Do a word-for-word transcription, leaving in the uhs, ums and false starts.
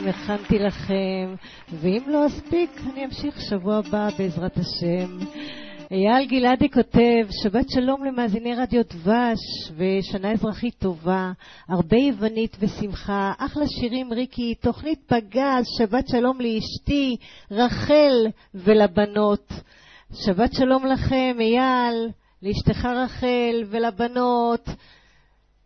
הכנתי לכם, ואם לא אספיק אני אמשיך שבוע הבא בעזרת השם. אייל גלעדי כותב, שבת שלום למאזיני רדיו דבש ושנה אזרחית טובה, הרבה יוונית ושמחה, אחלה שירים ריקי, תוכנית פגז, שבת שלום לאשתי רחל ולבנות. שבת שלום לכם אייל, לאשתך רחל ולבנות.